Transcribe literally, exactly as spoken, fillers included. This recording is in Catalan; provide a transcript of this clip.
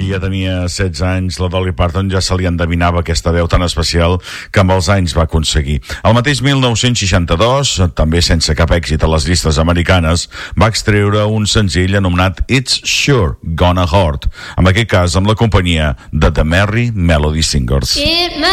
ella tenia setze anys, la Dolly Parton ja se li endevinava aquesta veu tan especial que amb els anys va aconseguir. El mateix mil nou-cents seixanta-dos, també sense cap èxit a les llistes americanes, va extreure un senzill anomenat It's Sure Gonna Hurt, en aquest cas amb la companyia de The Merry Melody Singers.